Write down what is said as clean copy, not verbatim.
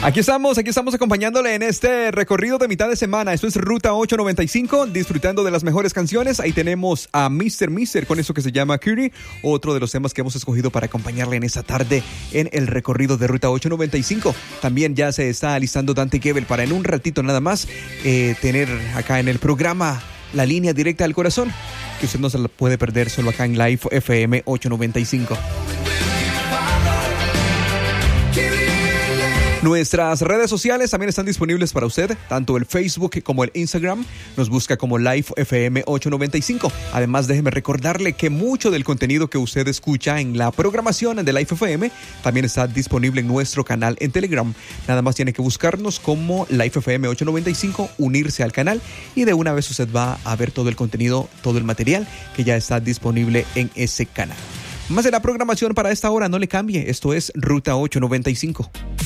Aquí estamos acompañándole en este recorrido de mitad de semana. Esto es Ruta 895, disfrutando de las mejores canciones. Ahí tenemos a Mr. con eso que se llama Curie, otro de los temas que hemos escogido para acompañarle en esta tarde en el recorrido de Ruta 895. También ya se está alistando Dante Gebel para en un ratito nada más tener acá en el programa la línea directa al corazón, que usted no se la puede perder solo acá en Live FM 895. Nuestras redes sociales también están disponibles para usted, tanto el Facebook como el Instagram. Nos busca como Live FM 895. Además, déjeme recordarle que mucho del contenido que usted escucha en la programación de Live FM también está disponible en nuestro canal en Telegram. Nada más tiene que buscarnos como Live FM 895, unirse al canal y de una vez usted va a ver todo el contenido, todo el material que ya está disponible en ese canal. Más de la programación para esta hora, no le cambie. Esto es Ruta 895.